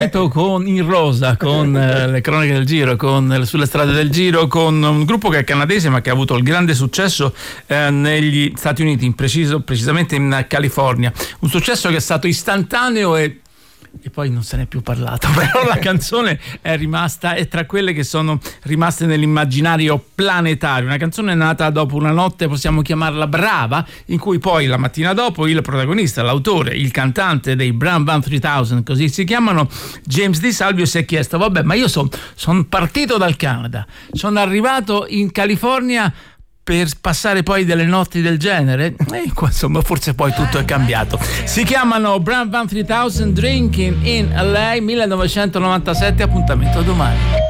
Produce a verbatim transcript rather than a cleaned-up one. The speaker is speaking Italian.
con in rosa, con eh, le cronache del Giro, con sulle strade del Giro, con un gruppo che è canadese ma che ha avuto il grande successo eh, negli Stati Uniti, in preciso, precisamente in California, un successo che è stato istantaneo e e poi non se n'è più parlato, però la canzone è rimasta, è tra quelle che sono rimaste nell'immaginario planetario. Una canzone nata dopo una notte, possiamo chiamarla brava, in cui poi la mattina dopo il protagonista, l'autore, il cantante dei Bram Bam tremila, così si chiamano, James Di Salvio, si è chiesto: vabbè, ma io sono son partito dal Canada, sono arrivato in California per passare poi delle notti del genere, e insomma forse poi tutto è cambiato. Si chiamano Bram Bam tremila, Drinking in L A, millenovecentonovantasette. Appuntamento domani.